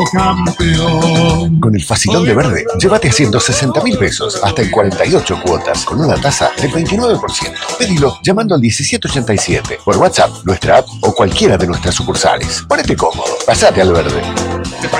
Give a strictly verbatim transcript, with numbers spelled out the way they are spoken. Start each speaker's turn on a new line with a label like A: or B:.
A: campeón.
B: Con el facilón de Verde, llévate a ciento sesenta mil pesos hasta en cuarenta y ocho cuotas con una tasa del veintinueve por ciento. Pedilo llamando al diecisiete ochenta y siete por WhatsApp, nuestra app o cualquiera de nuestras sucursales. Ponete cómodo, pasate al Verde.